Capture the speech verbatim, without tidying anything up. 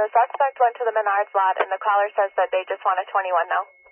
The suspect went to the Menards lot, and the caller says that they just want a twenty-one now.